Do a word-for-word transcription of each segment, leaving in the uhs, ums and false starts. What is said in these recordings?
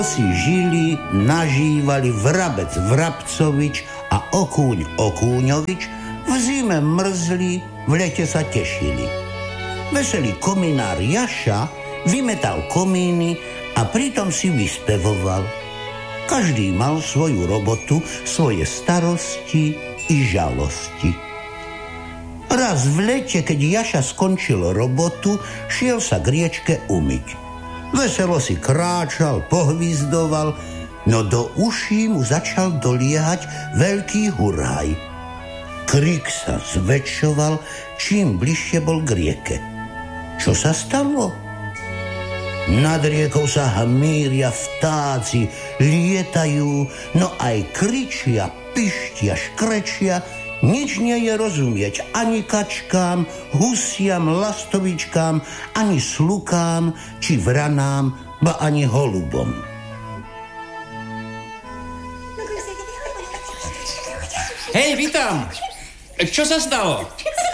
si žili, nažívali Vrabec Vrabcovič a Okúň Okúňovič, v zime mrzli, v lete sa tešili. Veselý kominár Jaša vymetal komíny a pritom si vyspevoval. Každý mal svoju robotu, svoje starosti i žalosti. Raz v lete, keď Jaša skončil robotu, šiel sa k riečke umyť. Veselo si kráčal, pohvizdoval, no do uší mu začal doliehať veľký huraj. Krik sa zväčšoval, čím bližšie bol k rieke. Čo sa stalo? Nad riekou sa hmíria vtáci, lietajú, no aj kričia, pištia, škrečia. Nič nie je rozumieť ani kačkám, husiam, lastovičkám, ani slukám, či vranám, ba ani holubom. Hej, vítam! Čo sa stalo?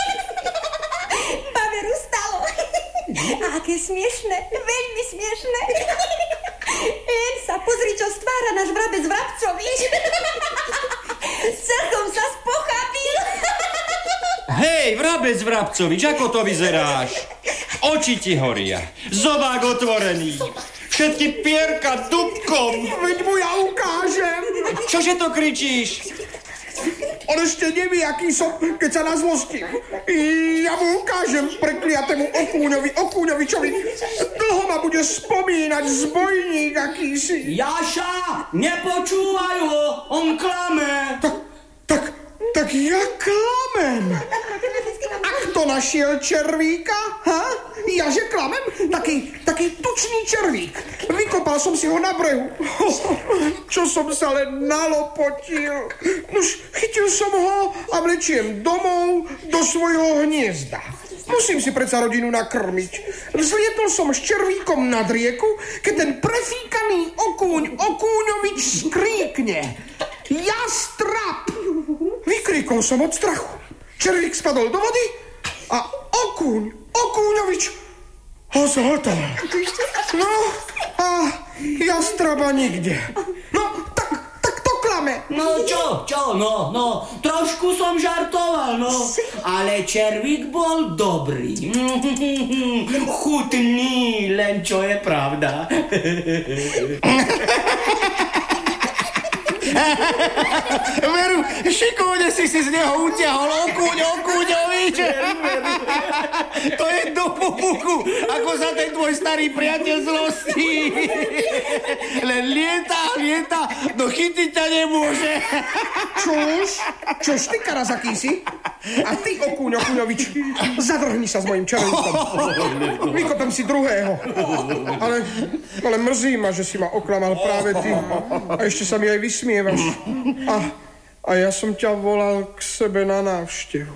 Paveru stalo. A aké smiešné, veľmi smiešné. Len sa pozri, čo stvára náš Vrabec Vrabcovič. Celkom sa spochábil. Hej, Vrabec Vrabcovič, ako to vyzeráš? Oči ti horia, zobák otvorený, všetky pierka dubkom. Veď mu ja ukážem. Čože to kričíš? On ešte nevie, aký som, keď sa nazlostím. Ja mu ukážem prekliatému Okúňovi Okúňovičovi. Dlho ma bude spomínať zbojník akýsi. Jaša, nepočúvaj ho, on klame. Tak, tak, tak ja klamem. A kto našiel červíka? Ha? Ja že klamem? Taký, taký tučný červík. Vykopal som si ho na brehu. Čo som sa len nalopotil. Už chytil som ho a vlečiem domov do svojho hniezda. Musím si predsa rodinu nakrmiť. Vzlietol som s červíkom nad rieku, keď ten prefíkaný Okúň Okúňovič skríkne. Jastrap! Vykríkol som od strachu. Červík spadol do vody a Okúň Okúňovič ho zhltal. No a jastraba nikde. No, tak, tak to klame. No čo, čo, no, no, trošku som žartoval, no. Ale červík bol dobrý. Chutný, len čo je pravda. Veru, šikovne si si z neho utiahol Okúň Okúňovič. To je do pupuku, ako sa ten tvoj starý priateľ zlostí. Len lieta, lieta, no chytiť ťa nemôže. Čuž, čuž, ty karaz akýsi? A ty, Okúň Okúňovič, zadrhni sa s mojim červíkom. Vykopem si druhého. Ale, ale mrzí ma, že si ma oklamal práve ty. A ešte sa mi aj vysmievaš. A, a ja som ťa volal k sebe na návštevu.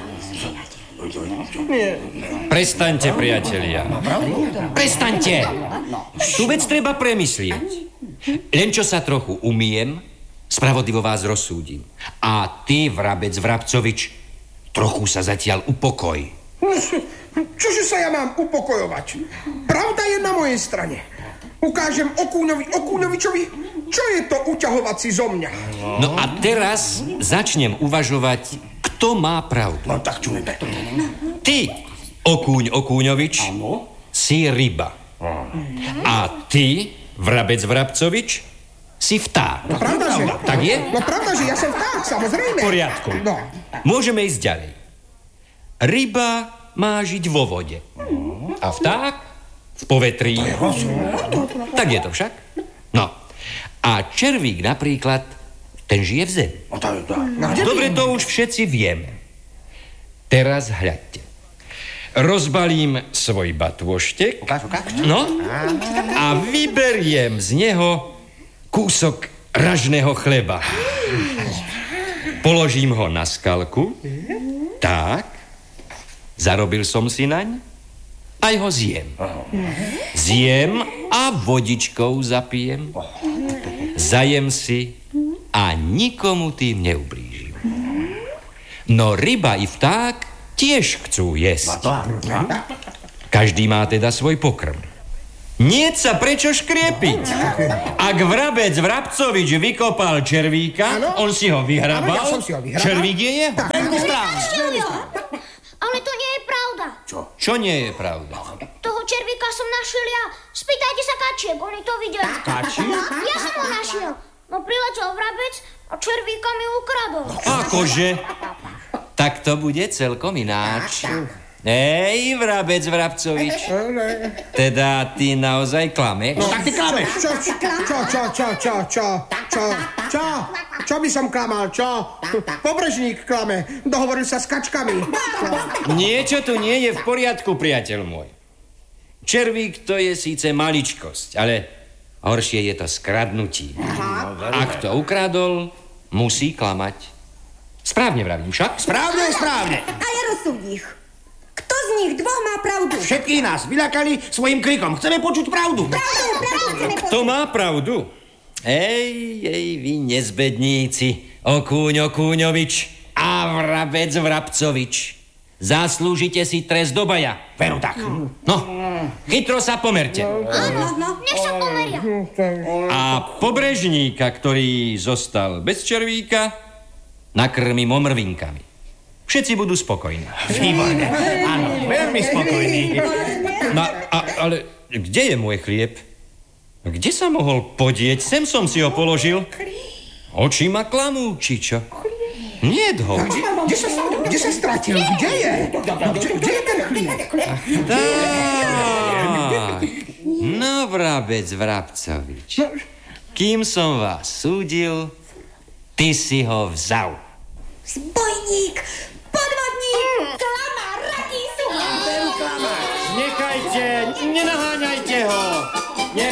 Nie. Prestaňte, priatelia. Prestaňte. Tu vec treba premyslieť. Len čo sa trochu umiem, spravodlivo vás rozsúdim. A ty, Vrabec Vrabcovič, trochu sa zatiaľ upokoj. Čože sa ja mám upokojovať? Pravda je na mojej strane. Ukážem Okúňovi Okúňovičovi, čo je to uťahovací zo mňa. No a teraz začnem uvažovať, kto má pravdu. No tak čujeme. Ty, Okúň Okúňovič, si ryba. A ty, Vrabec Vrabcovič, si vták. No pravda, že? Tak je? No pravda, že ja som vták, samozrejme. V poriadku. No. Môžeme ísť ďalej. Ryba má žiť vo vode. A vták v povetrí. Tak je to však? No. A červík napríklad, ten žije v zemi. Dobre, to už všetci vieme. Teraz hľadte. Rozbalím svoj batôštek. No. A vyberiem z neho kúsok ražného chleba. Položím ho na skalku. Tak. Zarobil som si naň. Aj ho zjem. Zjem a vodičkou zapijem. Zajem si a nikomu tým neublížim. No ryba i vták tiež chcú jesť. Každý má teda svoj pokrm. Nie sa prečo škriepiť. Ak vrabec Vrabcovič vykopal červíka, Áno. on si ho vyhrabal, Áno, ja som si ho vyhrabal. červík je jeho. Ale to nie je pravda. Čo nie je pravda? Toho červíka som našiel ja. Spýtajte sa kačiek, oni to videli. Kačiek? Ja som ho našiel. No priletel vrabec a červíka mi ukradol. Akože? Tak to bude celkom ináč. Hej, Vrabec Vrabcovič. Teda ty naozaj klameš? No tak ty klameš. Čo, čo, čo, čo, čo, čo, čo, čo, čo, čo by som klamal, čo? Pobrežník klame, dohovoril sa s kačkami. Niečo tu nie je v poriadku, priateľ môj. Červík to je síce maličkosť, ale horšie je to skradnutí. Ak to ukradol, musí klamať. Správne vravím však? Správne, správne. A ja rozsúď ich. Kto z nich dvoch má pravdu? Všetkých nás vyľakali svojim krikom. Chceme počuť pravdu. Pravdu, pravdu chceme počuť. Kto má pravdu? Ej, ej, vy nezbedníci, Okúň Okúňovič a Vrabec Vrabcovič. Zaslúžite si trest do baja. Veru tak. No, chytro sa pomerte. Áno, no, nech sa pomeria. A pobrežníka, ktorý zostal bez červíka, nakrmím omrvinkami. Všetci budú spokojní. Výborne. Áno, veľmi spokojný. No, a, ale kde je môj chlieb? Kde sa mohol podieť? Sem som si ho položil. Oči ma klamú, či čo? Niet ho. Kde, kde, sa, kde sa stratil? Kde je? Kde, kde je ten chlieb? Tak. No, Vrabec Vrabcovič. Kým som vás súdil, ty si ho vzal. Zbojník, podvodník, klamár, raký sú. Nechajte, nenaháňajte ho.